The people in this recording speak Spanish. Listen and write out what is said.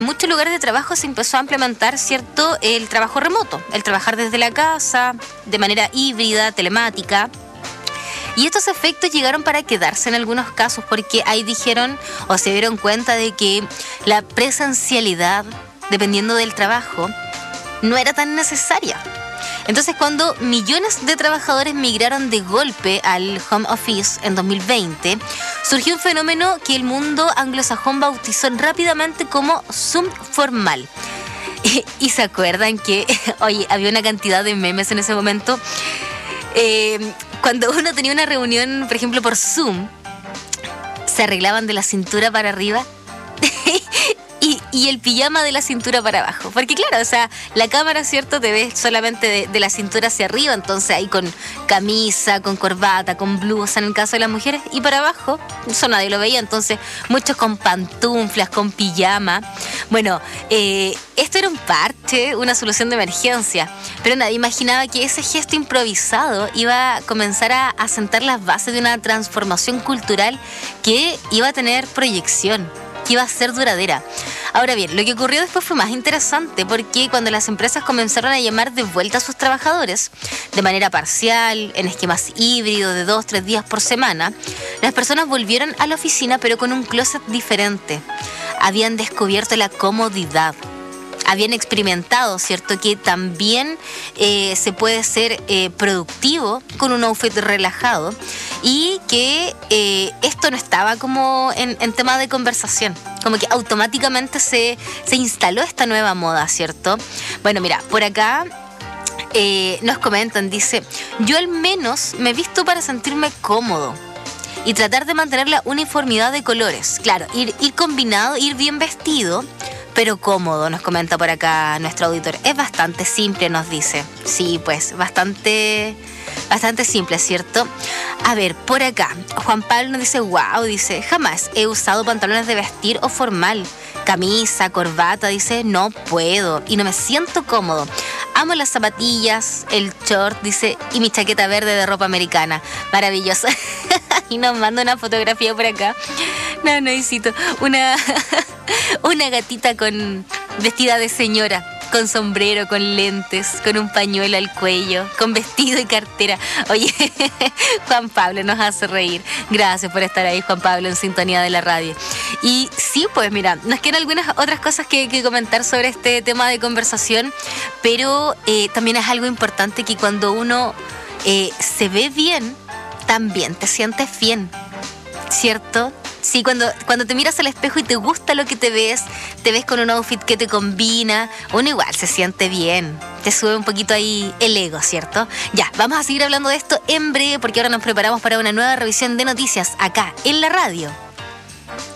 muchos lugares de trabajo se empezó a implementar, ¿cierto?, el trabajo remoto, el trabajar desde la casa, de manera híbrida, telemática. Y estos efectos llegaron para quedarse en algunos casos, porque ahí dijeron o se dieron cuenta de que la presencialidad, dependiendo del trabajo, no era tan necesaria. Entonces, cuando millones de trabajadores migraron de golpe al home office en 2020, surgió un fenómeno que el mundo anglosajón bautizó rápidamente como Zoom formal. Y se acuerdan que, oye, había una cantidad de memes en ese momento. Cuando uno tenía una reunión, por ejemplo, por Zoom, se arreglaban de la cintura para arriba y el pijama de la cintura para abajo. Porque claro, o sea, la cámara, ¿cierto?, te ves solamente de la cintura hacia arriba, entonces ahí con camisa, con corbata, con blusa en el caso de las mujeres, y para abajo, eso nadie lo veía, entonces muchos con pantuflas, con pijama. Bueno, esto era un parche, una solución de emergencia, pero nadie imaginaba que ese gesto improvisado iba a comenzar a sentar las bases de una transformación cultural que iba a tener proyección, que iba a ser duradera. Ahora bien, lo que ocurrió después fue más interesante, porque cuando las empresas comenzaron a llamar de vuelta a sus trabajadores de manera parcial, en esquemas híbridos de 2-3 días por semana, las personas volvieron a la oficina, pero con un closet diferente. Habían descubierto la comodidad. Habían experimentado, ¿cierto?, que también se puede ser productivo con un outfit relajado, y que esto no estaba como en tema de conversación, como que automáticamente se instaló esta nueva moda, ¿cierto? Bueno, mira, por acá nos comentan, dice: yo al menos me visto para sentirme cómodo y tratar de mantener la uniformidad de colores. Claro, ir combinado, ir bien vestido, pero cómodo, nos comenta por acá nuestro auditor. Es bastante simple, nos dice. Sí, pues, bastante simple, ¿cierto? A ver, por acá, Juan Pablo nos dice: wow, dice, jamás he usado pantalones de vestir o formal. Camisa, corbata, dice, no puedo y no me siento cómodo. Amo las zapatillas, el short, dice, y mi chaqueta verde de ropa americana. Maravilloso. Y nos manda una fotografía por acá. No, necesito una gatita vestida de señora, con sombrero, con lentes, con un pañuelo al cuello, con vestido y cartera. Oye, Juan Pablo nos hace reír. Gracias por estar ahí, Juan Pablo, en sintonía de la radio. Y sí, pues mira, nos quedan algunas otras cosas que comentar sobre este tema de conversación, pero también es algo importante que cuando uno se ve bien, también te sientes bien, ¿cierto? Sí, cuando te miras al espejo y te gusta lo que te ves con un outfit que te combina, uno igual se siente bien, te sube un poquito ahí el ego, ¿cierto? Ya, vamos a seguir hablando de esto en breve, porque ahora nos preparamos para una nueva revisión de noticias acá en la radio.